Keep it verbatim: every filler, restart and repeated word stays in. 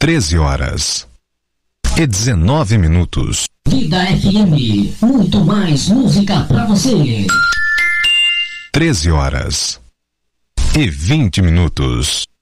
treze horas e dezenove minutos. Vida F M, muito mais música pra você. treze horas e vinte minutos.